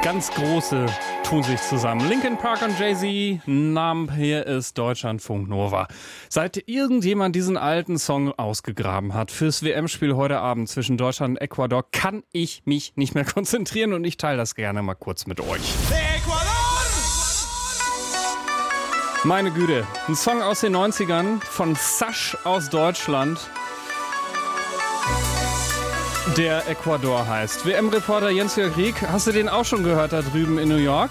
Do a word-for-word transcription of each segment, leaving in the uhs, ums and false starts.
Ganz große tun sich zusammen. Linkin Park und Jay-Z, Namen, hier ist Deutschlandfunk Nova. Seit irgendjemand diesen alten Song ausgegraben hat fürs W M-Spiel heute Abend zwischen Deutschland und Ecuador, kann ich mich nicht mehr konzentrieren und ich teile das gerne mal kurz mit euch. Ecuador! Meine Güte, ein Song aus den neunzigern von Sash aus Deutschland, der Ecuador heißt. W M-Reporter Jens-Jörg Rieck, hast du den auch schon gehört da drüben in New York?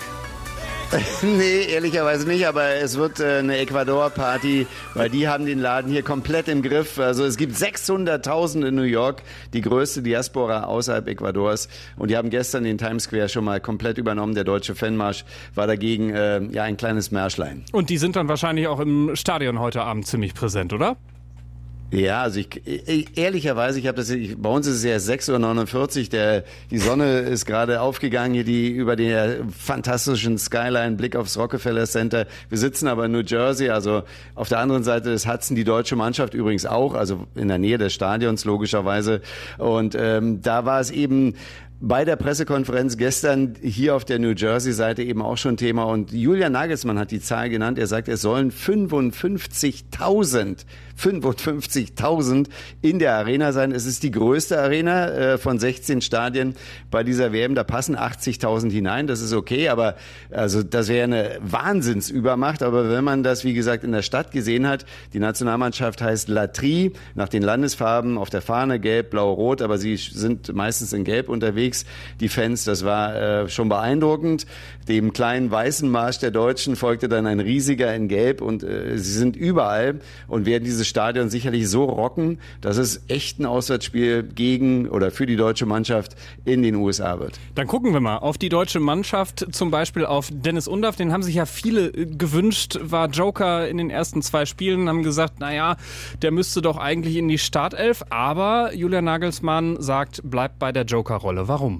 Nee, ehrlicherweise nicht, aber es wird äh, eine Ecuador-Party, weil die haben den Laden hier komplett im Griff. Also es gibt sechshunderttausend in New York, die größte Diaspora außerhalb Ecuadors. Und die haben gestern den Times Square schon mal komplett übernommen. Der deutsche Fanmarsch war dagegen äh, ja ein kleines Märschlein. Und die sind dann wahrscheinlich auch im Stadion heute Abend ziemlich präsent, oder? Ja, also ich, ich ehrlicherweise, ich habe das, ich, bei uns ist es ja sechs Uhr neunundvierzig, der, die Sonne ist gerade aufgegangen hier, die über den fantastischen Skyline, Blick aufs Rockefeller Center. Wir sitzen aber in New Jersey, also auf der anderen Seite des Hudson, die deutsche Mannschaft übrigens auch, also in der Nähe des Stadions logischerweise. Und ähm, da war es eben bei der Pressekonferenz gestern hier auf der New Jersey-Seite eben auch schon Thema. Und Julian Nagelsmann hat die Zahl genannt. Er sagt, es sollen fünfundfünfzigtausend, fünfundfünfzigtausend in der Arena sein. Es ist die größte Arena äh, von sechzehn Stadien bei dieser W M. Da passen achtzigtausend hinein. Das ist okay, aber also das wäre eine Wahnsinnsübermacht. Aber wenn man das, wie gesagt, in der Stadt gesehen hat, die Nationalmannschaft heißt La Tri, nach den Landesfarben auf der Fahne, gelb, blau, rot, aber sie sind meistens in gelb unterwegs. Die Fans, das war äh, schon beeindruckend. Dem kleinen weißen Marsch der Deutschen folgte dann ein riesiger in Gelb und äh, sie sind überall und werden dieses Stadion sicherlich so rocken, dass es echt ein Auswärtsspiel gegen oder für die deutsche Mannschaft in den U S A wird. Dann gucken wir mal auf die deutsche Mannschaft, zum Beispiel auf Dennis Undaff. Den haben sich ja viele gewünscht, war Joker in den ersten zwei Spielen, haben gesagt, naja, der müsste doch eigentlich in die Startelf, aber Julian Nagelsmann sagt, bleibt bei der Joker-Rolle. Warum?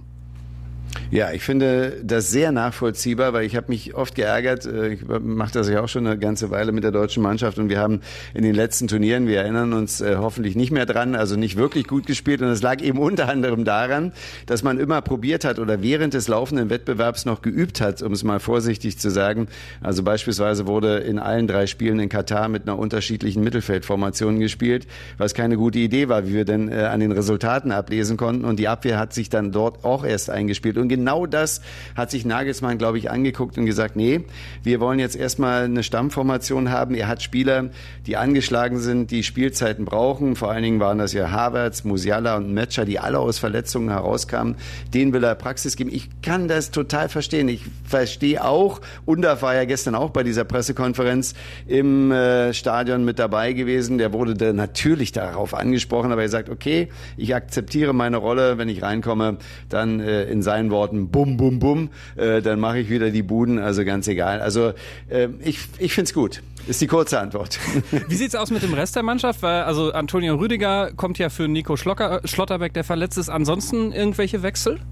Ja, ich finde das sehr nachvollziehbar, weil ich habe mich oft geärgert, ich mache das ja auch schon eine ganze Weile mit der deutschen Mannschaft und wir haben in den letzten Turnieren, wir erinnern uns äh, hoffentlich nicht mehr dran, also nicht wirklich gut gespielt und es lag eben unter anderem daran, dass man immer probiert hat oder während des laufenden Wettbewerbs noch geübt hat, um es mal vorsichtig zu sagen. Also beispielsweise wurde in allen drei Spielen in Katar mit einer unterschiedlichen Mittelfeldformation gespielt, was keine gute Idee war, wie wir denn äh, an den Resultaten ablesen konnten und die Abwehr hat sich dann dort auch erst eingespielt. Und genau das hat sich Nagelsmann, glaube ich, angeguckt und gesagt, nee, wir wollen jetzt erstmal eine Stammformation haben. Er hat Spieler, die angeschlagen sind, die Spielzeiten brauchen. Vor allen Dingen waren das ja Havertz, Musiala und Metscher, die alle aus Verletzungen herauskamen. Denen will er Praxis geben. Ich kann das total verstehen. Ich verstehe auch, Undaff war ja gestern auch bei dieser Pressekonferenz im äh, Stadion mit dabei gewesen. Der wurde da natürlich darauf angesprochen, aber er sagt, okay, ich akzeptiere meine Rolle, wenn ich reinkomme, dann äh, in seinen Worten bum, bum, bum, äh, dann mache ich wieder die Buden, also ganz egal. Also äh, ich, ich finde es gut. Ist die kurze Antwort. Wie sieht's aus mit dem Rest der Mannschaft? Weil also Antonio Rüdiger kommt ja für Nico Schlocker, Schlotterbeck, der verletzt ist. Ansonsten irgendwelche Wechsel?